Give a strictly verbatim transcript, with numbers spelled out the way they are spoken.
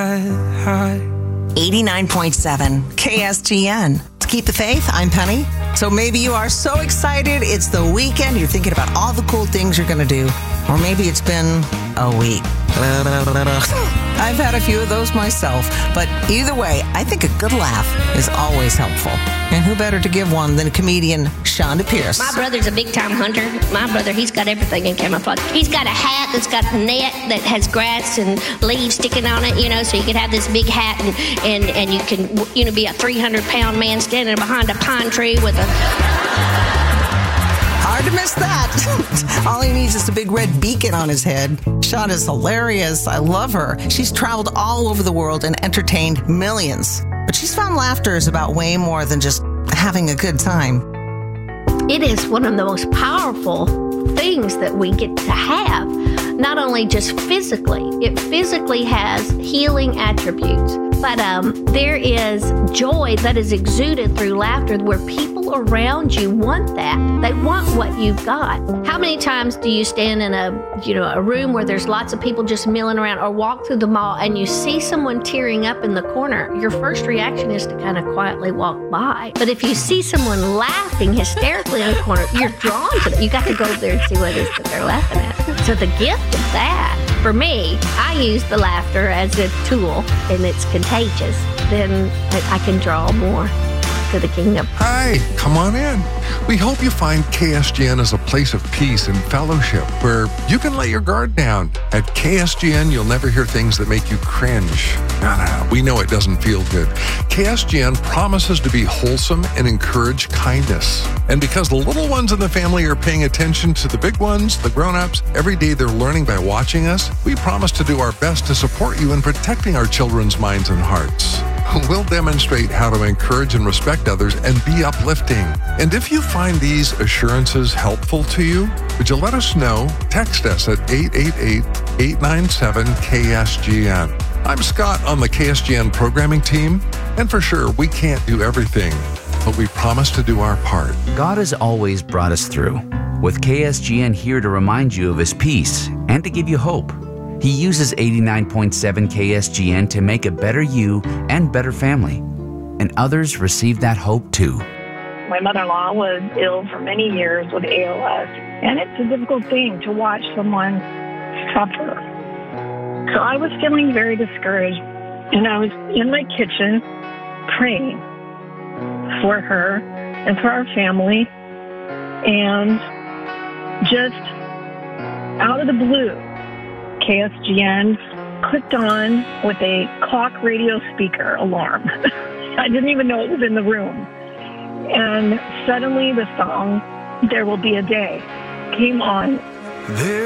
eighty-nine point seven K S G N. To keep the faith, I'm Penny. So maybe you are so excited it's the weekend, you're thinking about all the cool things you're going to do. Or maybe it's been a week. I've had a few of those myself. But either way, I think a good laugh is always helpful. And who better to give one than comedian Shonda Pierce? My brother's a big-time hunter. My brother, he's got everything in camouflage. He's got a hat that's got a net that has grass and leaves sticking on it, you know, so you could have this big hat and, and, and you can, you know, be a three hundred pound man standing behind a pine tree with a... Hard to miss that. All he needs is a big red beacon on his head. Shonda's hilarious. I love her. She's traveled all over the world and entertained millions. But she's found laughter is about way more than just having a good time. It is one of the most powerful things that we get to have, not only just physically. It physically has healing attributes, but um, there is joy that is exuded through laughter where people around you want that. They want what you've got. How many times do you stand in a, you know, a room where there's lots of people just milling around, or walk through the mall and you see someone tearing up in the corner? Your first reaction is to kind of quietly walk by. But if you see someone laughing hysterically in the corner, you're drawn to it. You got to go over there and see what it is that they're laughing at. So the gift of that, for me, I use the laughter as a tool, and it's contagious. Then I can draw more to the kingdom. Hi, come on in. We hope you find K S G N as a place of peace and fellowship where you can let your guard down. At K S G N, you'll never hear things that make you cringe. No, no, no, we know it doesn't feel good. K S G N promises to be wholesome and encourage kindness. And because the little ones in the family are paying attention to the big ones, the grown-ups, every day they're learning by watching us, we promise to do our best to support you in protecting our children's minds and hearts. We'll demonstrate how to encourage and respect others and be uplifting. And if you find these assurances helpful to you, would you let us know? Text us at eight eight eight, eight nine seven, K S G N. I'm Scott on the K S G N programming team, and for sure, we can't do everything, but we promise to do our part. God has always brought us through, with K S G N here to remind you of His peace and to give you hope. He uses eighty-nine point seven K S G N to make a better you and better family. And others receive that hope too. My mother-in-law was ill for many years with A L S, and it's a difficult thing to watch someone suffer. So I was feeling very discouraged, and I was in my kitchen praying for her and for our family, and just out of the blue, K S G N clicked on with a clock radio speaker alarm. I didn't even know it was in the room. And suddenly the song, There Will Be a Day, came on. There